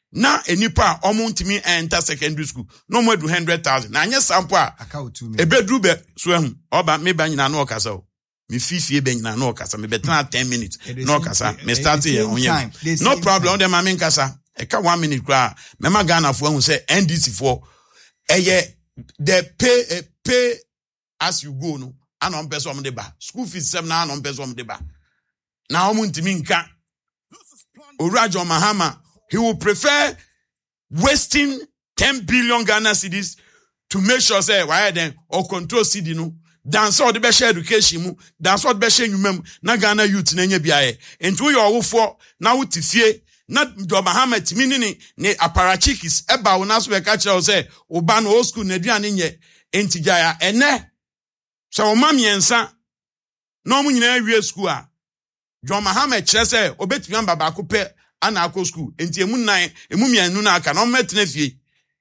na enipa omuntimi enter secondary school no more do 100,000 na anya sample a ebedru be so ehun oba me ba nyina na okasa o me fifie be nyina na okasa me betena 10 minutes na okasa me start here onye no problem dem ma me nkasa e ka 1 minute kra me ma Ghana fo ehun say NDC for the pay as you go no anon person om de ba school fees sem na anon person om de ba na omuntimi nka Urajo Mahama, he will prefer wasting 10 billion Ghana cedis to make sure say why then or control cedi no than so the best education mu than so the best nyumem na Ghana youth na nya biaye enti yo wo for na wutifie na do Mahama timi ni aparachikis eba wo na so be ka kire say oba no old school na aduane nye enti jaya ene so o mamiensa no mu nyina awie school a John Mahama kire say obetumi amba ba ko pe ana akọ school enti emu nan emu mianu na aka na ometena fie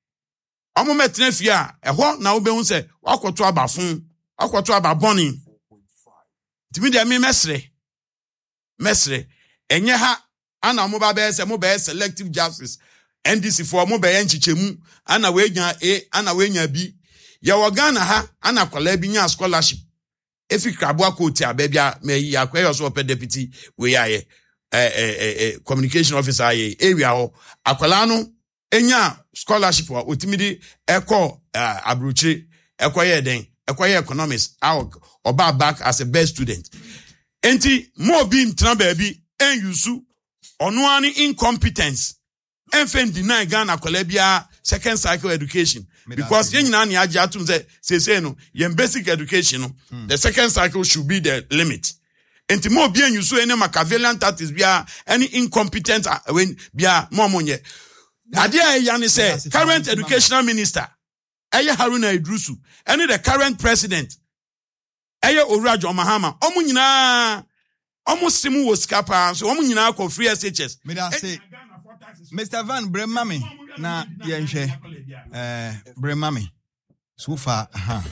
a eho na obehu se wakoto abafun wakoto ababoni timi de me mesre enye ha ana mo ba be se mo be selective justice NDC for mo be enchichemu ana we nya ana we nya B ya wogana ha ana kwala bi nya scholarship efi krabo akoti ababia me yakwa so pe deputy we yaye communication officer area ho akwala no enya scholarship wa otimidi eko abruchi ekoye den ekoye economics oba back as a best student enti mo bi ntran baabi enyusu ono ani incompetence enfen deny Ghana akwala bia second cycle education because yenyina na age atum say no yen basic education no the second cycle should be the limit. Enti mo bien you so any Machiavellian tactics bia any incompetent when bia momonye adia yani say current educational minister Eye Haruna Idrusu any the current president Eye Urajo Mahama omu nyina omu simu wo skapa so omu nyina ko free SHS me da say Mr. Van Bremami na yenhwe Bremami so far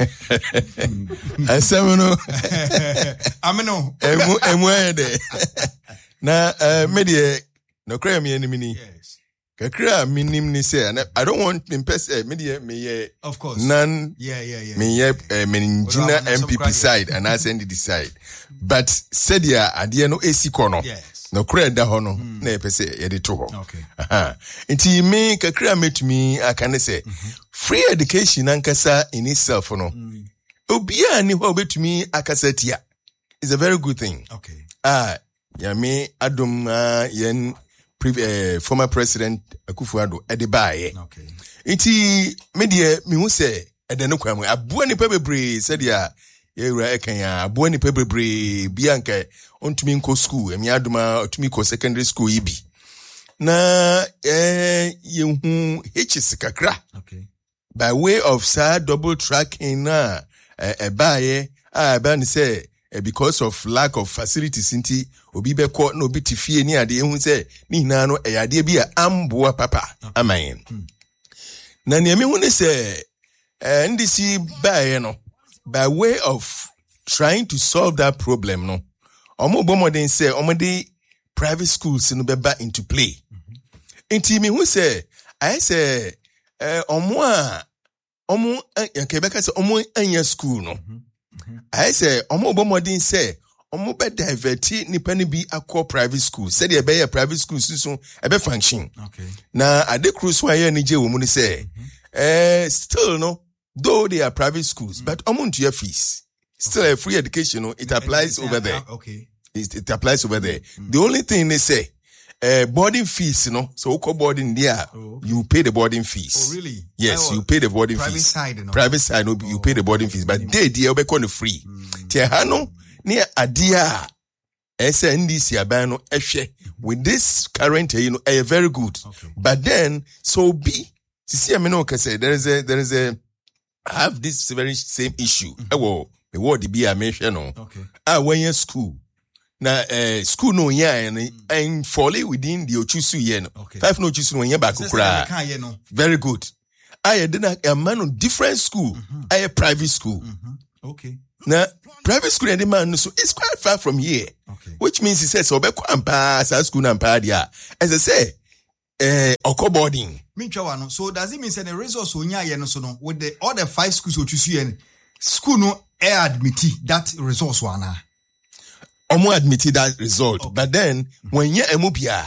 asemno ameno emu na media no kra me enemy ni kakra minim ni say I don't want in person media me of course none me meningina MPP side and I send the side but said ya ade no esi kono no kra da ho no na e pese ye de to ho okay nti me kakra metumi akane say free education ankasa in itself no obia ni ho betumi akasa tia is a very good thing okay ya me adom yen former president Akufo-Addo edibaye okay nti me de me hu say ede no kwamu aboa ni pa bebre said ya yewura ekan ya aboa ni pa bebre bia nka ontumi nko school emi adoma otumi ko secondary school ibi na yehu his kakra okay by way of double tracking na ebaye ban say because of lack of facilities nti obi be ko na obi tifie ni ade ehu say ni hina no eyade bia amboa papa amen na ne hu ne say ndisi baye no by way of trying to solve that problem no omo bomodin say omo de private schools no beba into play nti me hu say I say omo yakebeka say omo anya school no I say omo bomodin say omo be divert nipa ni bi akọ private school said e be private school so e be function okay na ade cruise wa ye ni je wo mu ni say still no though they are private schools but omo nto your fees still a free education no it applies over there okay it applies over there the only thing they say boarding fees, so we call boarding there, you pay the boarding fees. Oh, really? Yes, you pay the boarding private fees. Side, no? Private side, no, you pay the boarding fees. But they be called free. Tiahano, near Adia, SNDC Abano, Eshe, with this current, very good. Okay. But then, so be, see, I mean, say there is a, I have this very same issue. The word the be I mention, okay. When you're school. Na school no and folly within the ochusu yen. Okay. 5 no ochusu no yen back kura. Very good. I did a man on different school. I a private school. Okay. Na private school and the man so it's quite far from here. Okay. Which means he says so be kwa ampa sa school na ampa dia. As I say, Oko boarding. So does it mean say the resource onya so no with all the 5 schools which you see school no admit that resource one Omo admitted that result, but then when you emubia,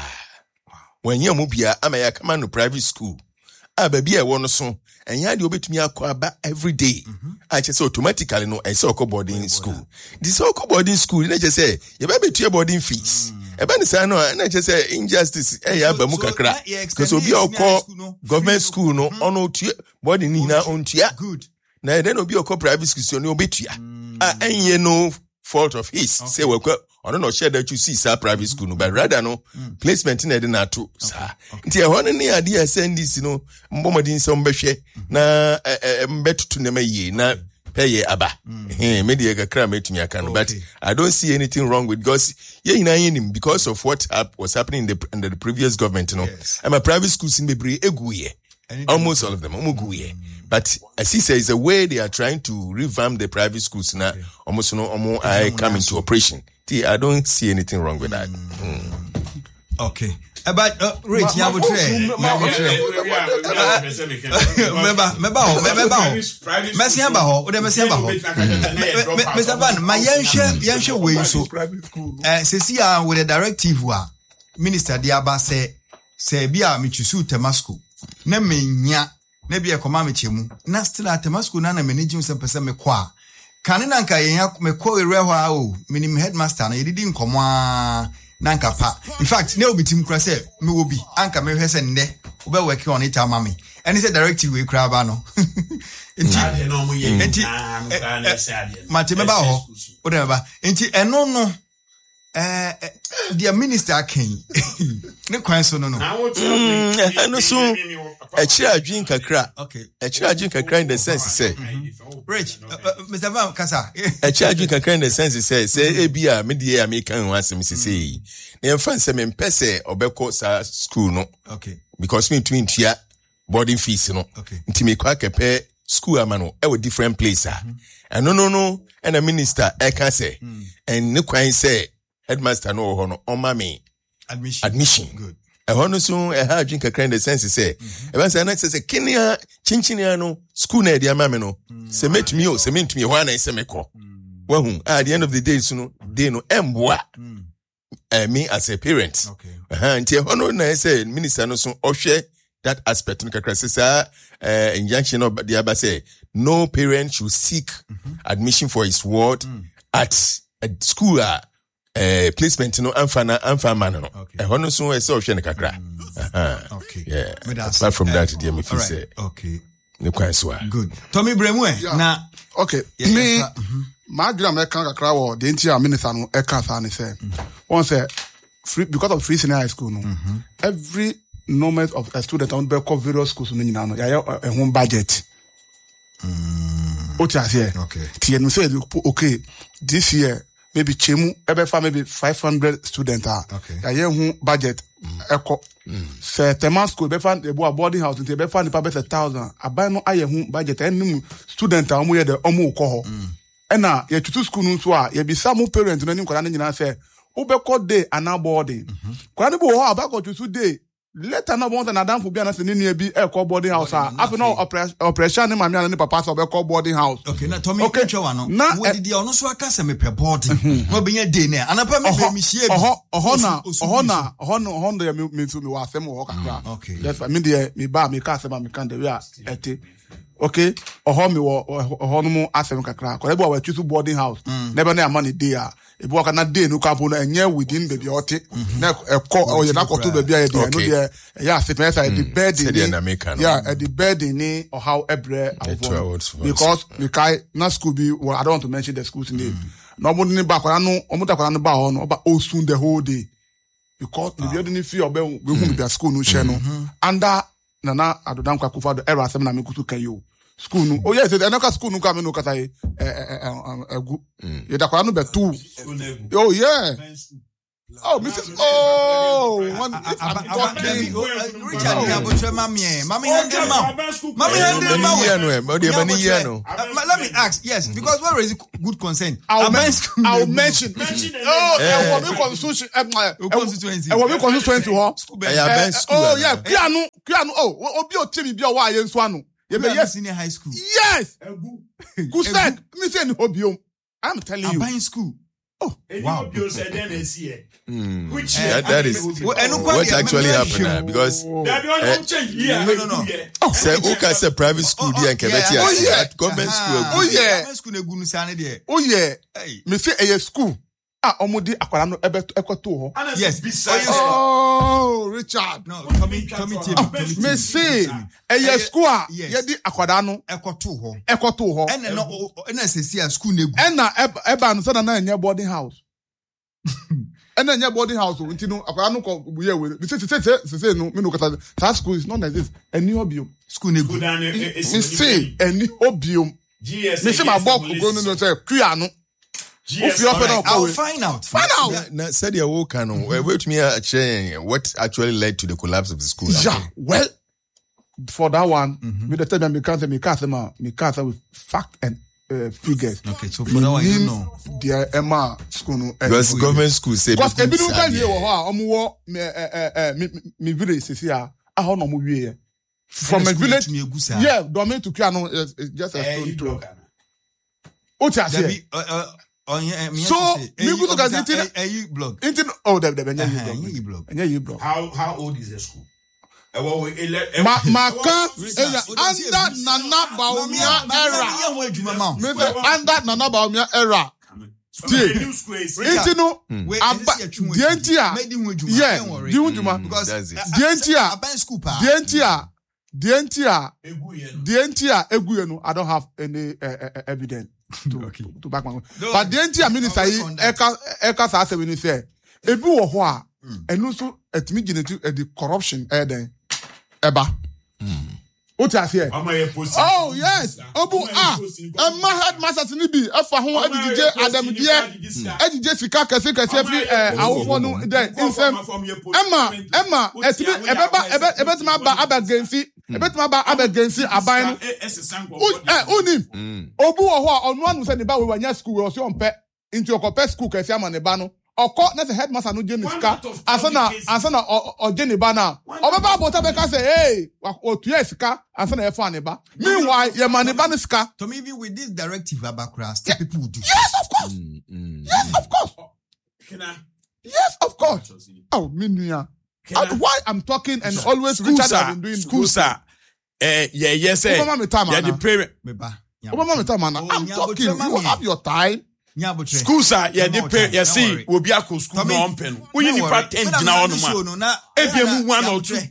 amaya come on to private school, baby I want so, and you had to me akwa every day. I just automatically know I saw boarding school. This boarding school, they just say you better to your boarding fees. Ebani say no, and I just say injustice. Bamu kakra, because obi okọ government school no ono tua boarding ni na on tua. Good. Na then obi okọ private school so no obi tua. Enye no fault of his. Say we I don't know share that you see sir private school no, but rather no placement in na to sir. Nti e hono ni ade send this no mbomodin so mbehwe na mbetutu na maye na pay aba. Media kakra metumi aka no, but I don't see anything wrong with because because of what was happening under the previous government, you know. I'm a private schools in Bebre eguye. Almost all of them omuguye. But as he says, a way they are trying to revamp the private schools now. Almost no I come into operation. I don't see anything wrong with that. Okay. But Rich, remember, Mr. Van, my young way so. Cecilia with a directive Minister Diaba say bia michusu Temasco. Nemenya nebi ekoma chemu. Na still at Temasco na managing some person me kwa. Kanina nka yenya me kwa ere hɔ o minim headmaster na yedi nkomwa nanka pa. In fact, ne obi tim kura say me obi anka me hwese nne obe work on it amami. And he said directive we kra ba no. Enti mate me ba ho. O dem ba. Enti eno no the minister king ne kwan so no eno so echira adwin kakra. Okay. Echira adwin kakra in the sense say Rich, Mr. Van Kasa. Echira adwin kakra in the sense say ebia me de American wan asem say na fan say me mpese obekọ sa school no. Okay. Because me twin tia boarding fees no. Okay. Nti me kwa kepe school amano e with different place and no and a minister e can say and ne kwan say headmaster no ho no on me admission. Good. E ho no so e ha drink kakra in the sense say e ban say na say kinia chinchinia no school na e dia mame no se metumi o se mentumi ho na se mekọ wahu at the end of the day so no day no emboa me as a parent. Okay. Nti e ho no na say minister no so ohwe that aspect no kakra say injunction of the aba say no parent should seek admission for his ward at a school placement no amfa man no e hono so e say ohwe ne kakra. Okay. Yeah. Apart from that dear me feel say okay. Ne kwan so good. Tommy Bremwe na okay. Me my dream e kan kakra wo the entire minister no e kan sa ne say one say free because of free senior high school no every moment of a student on be various schools no nyina no ya home budget. What you say? Okay. TN say okay this year maybe chemu ebe maybe 500 students okay. Ya home budget eko say Temasco be fan e boarding house nti be fan the pay 1,000 aban no aye home budget enim student amu ye de omu ko ho na ya tutu school no so a ya bi some parents no nim kwara nyina say ubeko day ana boarding kwara bo ho abako tutu day later na want na dan for bia na se ni bi e call boarding house after no operation ni mama and papa so be call boarding house. Okay, na Tommy picture one no we did ono so aka se me pe boarding no be day na anapa me be mi hie bi ohona ya me to me wa asem wo kakra. Okay, yes me dey me ba me ka asem me kan dey we ete okay me wo no mu asem kakra ko ebe wa choose boarding house never na money dey ebu aka na day no kampo no enye within baby ote na ekọ o ye na koto baby ya dey no dey ya se pesa the bed the bed ni or how ebre because we kai na school be well, I don't want to mention the school's name no mo ni ba kwa no omuta kwa no ba ho no ba osun the whole day because the building ni fee obe we hu the school no share no under nana adodan kwa kufa do era asem na me kutu kan yo school no oh yes enaka school no ka me no kata egu ye da kwa no be two oh yeah Oh, Mrs. Oh, one. If I'm talking. Richard, let me ask. Yes, because where is good consent? I'll mention. Constituency. Oh yeah, Piano. Oh, Obio TV be why Yenswano. Yes, senior high school. Yes. Who said? Me say Obio. I'm telling you. Buying school. Oh, wow. Which that is what actually happened because no. say okay say private school there in Quebec at government school. Oh yeah. Me say a school. Omodi akwara no ekoto ho. Yes. Oh, Richard. No, Tommy. Me say a school ye di akwara no ekoto ho. And no say school na egu. And na eba no say na nya boarding house. And then nya boarding house nti no akwara no ko buye we. Me say no me no kata that school is not like this. Any obium. School na egu. Me say any obium. Me say my book go no say kuya no. I'll find out. Now, said your work, wait me what actually led to the collapse of the school. Yeah, well, for that one, me the tell me can't with fact and figures. Okay, so for that one, you know, the Emma school, because government school say because ebi no can hear me village is here. I don't know from a village. Yeah, domain to Kiano is just a stone throw. What I say? So, me go to a blog. Oh, the blog. How old is the school? Maka under Nana Baumia era. Under Nana Baumia era. I don't have any evidence to back my. But the entire minister eka sa se we say ebi wo ho a enu so etimi generate the corruption then eba. What you say? Oh yes. Obu my headmaster ni bi afa ho adije Adam die adije sika kese fi awofo no then insem Emma etimi ebetima ba abagensi ebetima ba abagensi aban no unim obu wo ho a onu anu se ne ba we wanya school we so onpe into your school kese ama ne ba no oko na the headmaster no jeni sika asana o jeni ba na obeba bota be ka say hey otu sika asana e fa ne ba meanwhile ye man ba ne sika to me even with this directive abakra still people would do. Yes of course. Yes of course. Yes of course. Oh minua why I'm talking and always Richard have been doing school sir yes yeah the prayer I'm talking you have your time. School sir, yeah, they pay. You see, we'll be a school no open. We need to 10 now on ma. If you 1 or 2.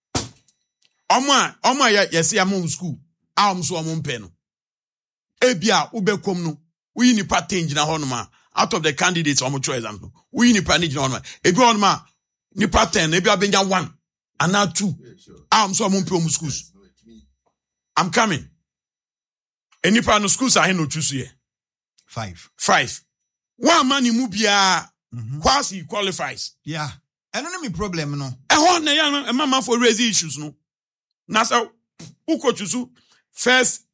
Oma, yeah, see, I'm on school. I'm so on pen. Ebia, ube kom no. We need to 10 now on ma. Out of the candidates, I'm choice example. We need to 10 on ma. Ebia on ma. Ni 10. Ebia benja 1 and now 2. I'm so on pen schools. I'm coming. Any part of schools are no choose here. 5. One man in Mubia quasi qualifies. Yeah. I don't have any problem, no. A mama for raise issues, no. Nasa uko chusu first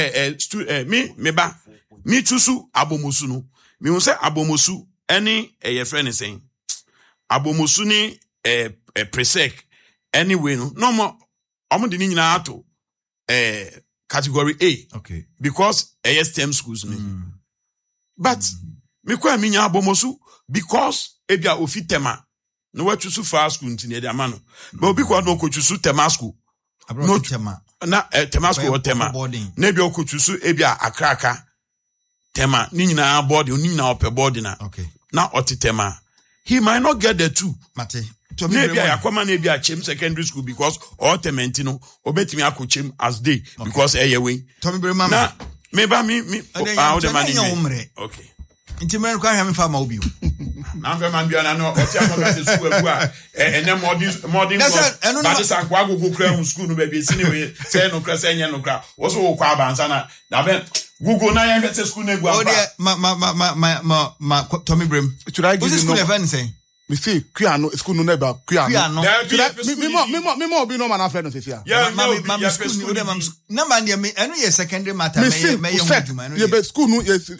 me chusu abomosu no. Me won say abomosu any your friend is saying. Abomosu ni presec anyway no. No more omo de ni nyina ato category A. Okay. Because STEM schools ni. But me kwa minya abomosu because ebia ofi tema no wa chusu fast school ntine de amano but obi kwa no ko chusu tema school no tema na tema school or tema na ebia ko chusu ebia akraka tema ni nyina boarding ni nyina ope boarding na okay na otitema he might not get the two mate to me ebia yakoma na ebia chem secondary school because all tementi no obetimi akochem as day because eyewe to me mama na me how the money okay nti men kwa hwame fa ma obi na fe man bia na no o ti amoka se school agu a ene modern but this akwa gogo kra hu school no ba bi sini we say no kra say nya no kra wo so wo kwa abansa na ben google na yan get school na agu ma Tommy Brim should I give you school event say Me see Kuano school no never Kuano. Me more be no man after no say. Yeah, Mama school no dem na man dey me enu ye secondary matter me huduma you be school no yes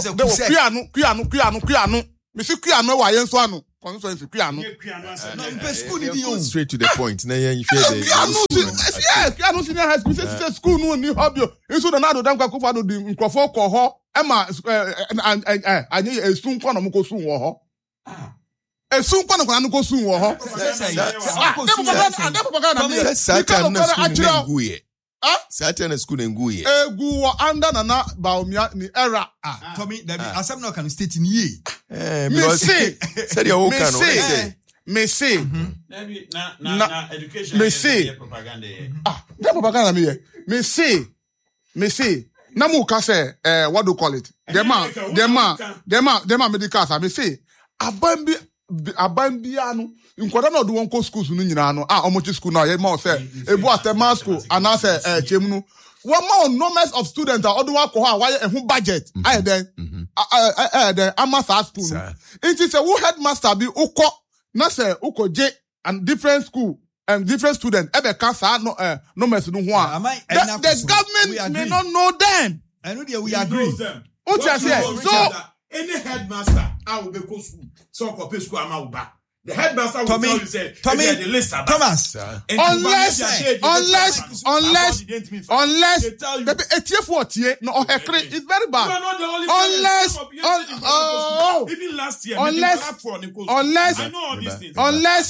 Kuano. Me see Kuano wa yen so ano. Constituency Kuano. No, school ni bi straight to the point. Na yen fear the Kuano senior high school say school no ni hobby. Nso na do dam kwa kofa do di nkrofo ko ho. Ema anye esun kwa no mo ko sun wo ho. Esun kwa no kwa no ko sun wo ho. Satan school nguye. Egu wo under na baomia ni era. Tommy, asem no can state ni ye. Because said your can say. Me say. Na education. Me say. Propaganda. The propaganda me here. Me say. Na mu ka say what do you call it? Dem man medical me say abambi anu nkwada na do won ko schools no nyina no omochi school na ye ma say ebu atema school ana say chemnu one more numbers of students odo wa ko ha wa ehun budget aye den amasa school no it is a who headmaster bi ukọ na say ukọ je and different school and different students ebe ka sa no numbers no ho a the government may not know them. I know we agree. What you say? So any headmaster I will be go school. So ko pay school ama uba. The headmaster will tell you say the list about Thomas. Unless baby etie no ohekre is very bad. You are not the only even last year I know all these things.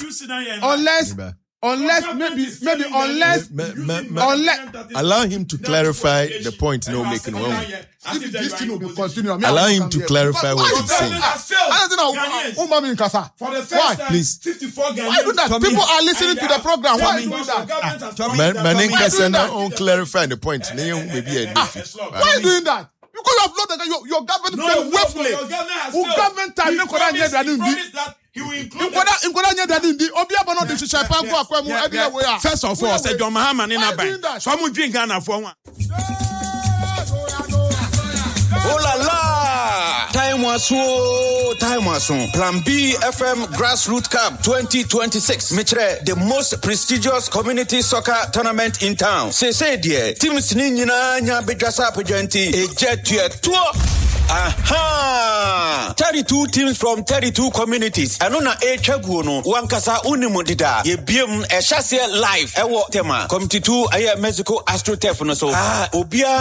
Allow him to clarify the point no making wrong. This thing will be continuing. Allow him to clarify what he's saying. For the first time, please. 54 Ghanaians. Why do that? People are listening to the program. Why do that? Maninka Sena won't clarify the point. Why are you doing that? Because you have not your government failed willfully. Your government time no koda nye dadu ndi. Nkoda nye dadu ndi. Obi abono de shisha pa kwa kwa mu everywhere we are. First of all, say John Mahama ni na ban. So mu drink Ghana for one. Oh la la! Time was Plan B FM Grassroots Cup 2026. Mitre, the most prestigious community soccer tournament in town. Say dear, teams ni nyina nya bedwasa pejenti ejetua tour. Aha! 32 teams from 32 communities. Anona echagu no wankasa unimodida. Ye biem e chase live. Ewo tema. Committee 2 aye Mexico AstroTurf no so. Obia